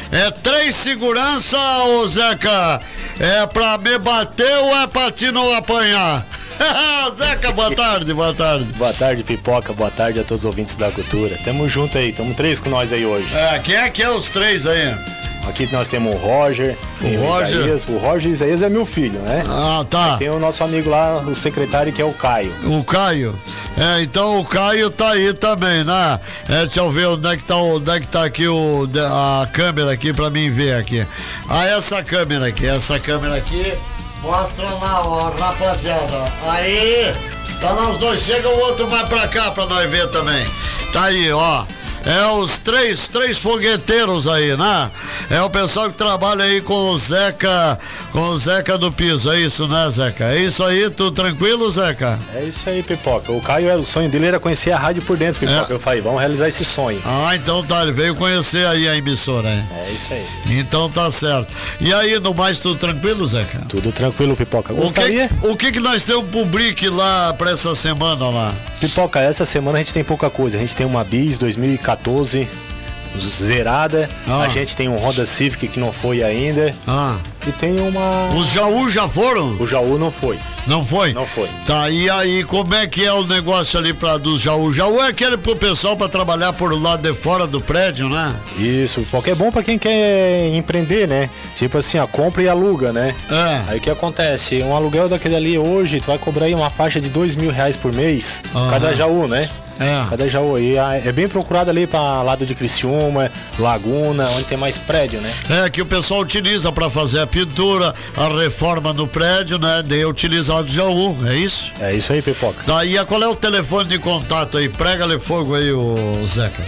É 3 segurança, ô Zeca? É pra me bater ou é pra te não apanhar? Zeca, boa tarde, boa tarde. Boa tarde, Pipoca, boa tarde a todos os ouvintes da cultura. Tamo junto aí, tamo 3 com nós aí hoje. Quem é que é os 3 aí? Aqui nós temos o Roger, Isaías. O Roger Isaías é meu filho, né? Ah, tá. Aí tem o nosso amigo lá, o secretário, que é o Caio. O Caio? Então o Caio tá aí também, né? Deixa eu ver onde é que tá aqui a câmera aqui pra mim ver aqui. Essa câmera aqui, mostra lá, ó, rapaziada. Aí, tá lá os dois, chega o outro vai pra cá pra nós ver também. Tá aí, ó. É os três fogueteiros aí, né? É o pessoal que trabalha aí com o Zeca do Piso, é isso, né, Zeca? É isso aí, tudo tranquilo, Zeca? É isso aí, Pipoca. O Caio, o sonho dele era conhecer a rádio por dentro, Pipoca. Eu falei, vamos realizar esse sonho. Então tá, ele veio conhecer aí a emissora, hein? É isso aí. Então tá certo. E aí, no mais, tudo tranquilo, Zeca? Tudo tranquilo, Pipoca. O que nós temos pro Brick lá pra essa semana lá? Pipoca, essa semana a gente tem pouca coisa. A gente tem uma Bis 2014 zerada. A gente tem um Honda Civic que não foi ainda. E tem uma... Os Jaú já foram? O Jaú não foi. Não foi? Não foi. Tá, e aí, como é que é o negócio ali dos Jaú? Jaú é aquele pro pessoal pra trabalhar por lado de fora do prédio, né? Isso, porque é bom pra quem quer empreender, né? Tipo assim, compra e aluga, né? Aí o que acontece? Um aluguel daquele ali hoje, tu vai cobrar aí uma faixa de R$2.000 por mês, cada Jaú, né? Cada Jaú aí é bem procurado ali pra lado de Criciúma, Laguna, onde tem mais prédio, né? Que o pessoal utiliza pra fazer a pintura, a reforma no prédio, né? Daí utilizado Jaú, é isso? É isso aí, Pipoca. Tá, e qual é o telefone de contato aí? Prega-lhe fogo aí, o Zeca.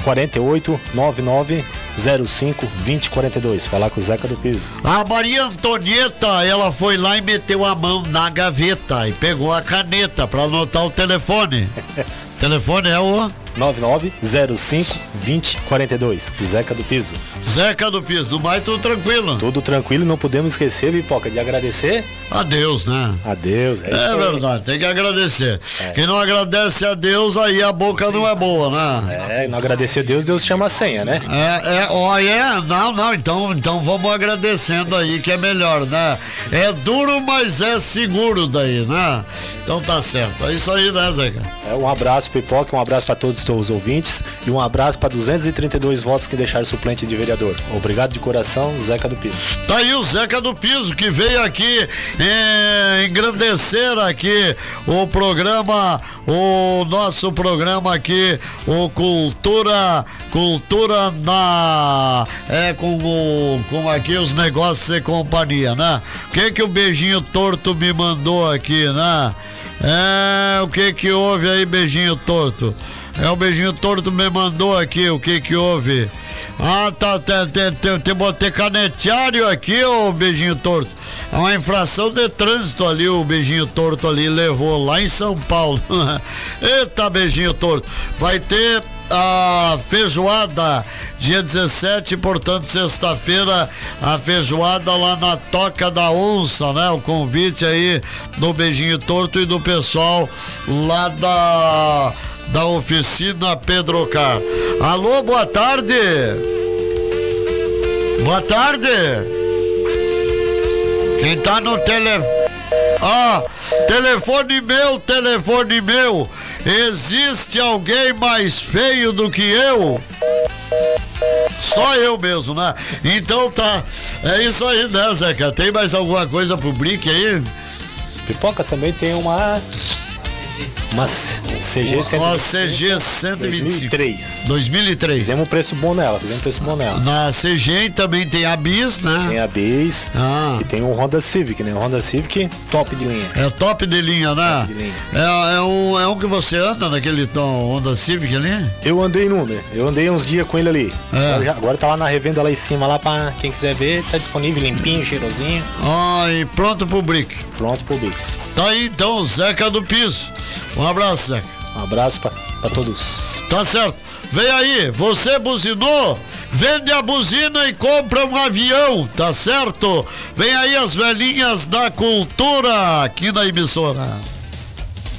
4899052042. Falar com o Zeca do Piso. A Maria Antonieta, ela foi lá e meteu a mão na gaveta e pegou a caneta pra anotar o telefone. O telefone é o 99052042. Zeca do Piso. Zeca do Piso, no mais tudo tranquilo. Tudo tranquilo, não podemos esquecer, Pipoca, de agradecer a Deus, né? A Deus, é isso verdade, tem que agradecer. Quem não agradece a Deus, aí a boca não é boa, né? Não agradecer a Deus, Deus chama a senha, né? Não, então vamos agradecendo aí que é melhor, né? É duro, mas é seguro daí, né? Então tá certo, é isso aí, né, Zeca? Um abraço, Pipoca, um abraço para todos os ouvintes e um abraço para 232 votos que deixaram suplente de vereador. Obrigado de coração, Zeca do Piso. Tá aí o Zeca do Piso que veio aqui engrandecer aqui o programa, o nosso programa aqui, o Cultura na com aqui os negócios e companhia, né? O que o Beijinho Torto me mandou aqui, né? O que houve aí, Beijinho Torto? O Beijinho Torto me mandou aqui, o que houve? Tem caneteário aqui, ô Beijinho Torto. É uma infração de trânsito ali, o Beijinho Torto ali levou lá em São Paulo. Eita, Beijinho Torto. Vai ter a feijoada dia 17, portanto sexta-feira, a feijoada lá na Toca da Onça, né? O convite aí do Beijinho Torto e do pessoal lá da oficina Pedro Car. Alô, boa tarde. Boa tarde. Quem tá no telefone? Telefone meu. Existe alguém mais feio do que eu? Só eu mesmo, né? Então tá. É isso aí, né, Zeca? Tem mais alguma coisa pro Brick aí? Pipoca também tem uma CG 125. Uma CG 125. 2003. Fizemos um preço bom nela, Na CG também tem a Bis, né? Tem a Bis. E tem o Honda Civic, né? O Honda Civic top de linha. É top de linha, né? Top de linha. É um que você anda naquele Honda Civic ali? Eu andei uns dias com ele ali. Agora tá lá na revenda lá em cima, lá pra quem quiser ver, tá disponível, limpinho, cheirosinho. E pronto pro Brick. Pronto pro Brick. Tá aí então, Zeca do Piso. Um abraço, Zeca. Um abraço pra todos. Tá certo. Vem aí, você buzinou? Vende a buzina e compra um avião, tá certo? Vem aí as velhinhas da cultura aqui na emissora.